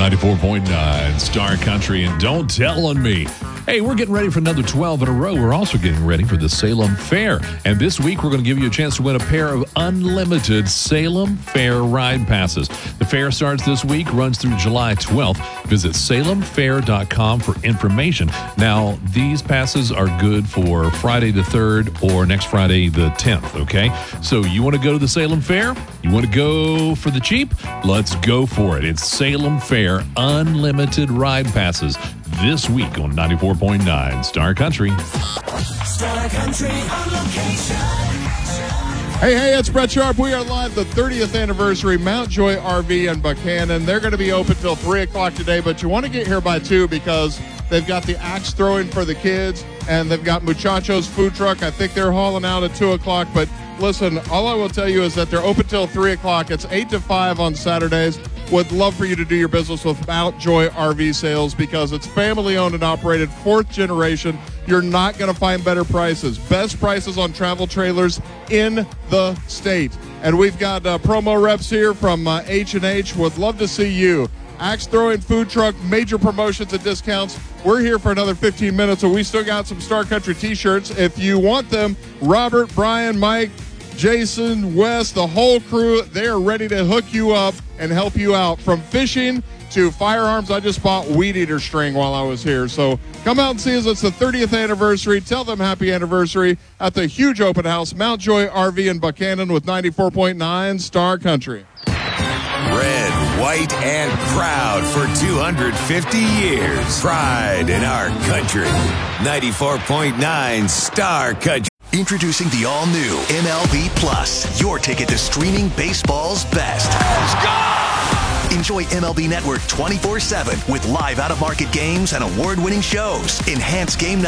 94.9 Star Country, and don't tell on me. Hey, we're getting ready for another 12 in a row. We're also getting ready for the Salem Fair. And this week, we're going to give you a chance to win a pair of unlimited Salem Fair ride passes. The fair starts this week, runs through July 12th. Visit salemfair.com for information. Now, these passes are good for Friday the 3rd or next Friday the 10th, okay? So you want to go to the Salem Fair? You want to go for the cheap? Let's go for it. It's Salem Fair unlimited ride passes this week on 94.9 Star Country. Star Country on location. Hey, it's Brett Sharp. We are live, the 30th anniversary Mountjoy RV in Buchanan. They're going to be open till 3 o'clock today, but you want to get here by 2 because they've got the axe throwing for the kids, and they've got Muchachos food truck. I think they're hauling out at 2 o'clock, but listen, all I will tell you is that they're open till 3 o'clock. It's 8 to 5 on Saturdays. Would love for you to do your business with Mountjoy RV Sales because it's family-owned and operated, 4th generation. You're not going to find better prices. Best prices on travel trailers in the state. And we've got promo reps here from H&H. Would love to see you. Axe throwing food truck, major promotions and discounts. We're here for another 15 minutes, and we still got some Star Country t-shirts. If you want them, Robert, Brian, Mike, Jason, Wes, the whole crew, they are ready to hook you up and help you out. From fishing to firearms, I just bought weed eater string while I was here. So come out and see us. It's the 30th anniversary. Tell them happy anniversary at the huge open house, Mountjoy RV in Buchanan with 94.9 Star Country. Red, white, and proud for 250 years. Pride in our country. 94.9 Star Country. Introducing the all-new MLB Plus, your ticket to streaming baseball's best. Enjoy MLB Network 24/7 with live out-of-market games and award-winning shows. Enhanced game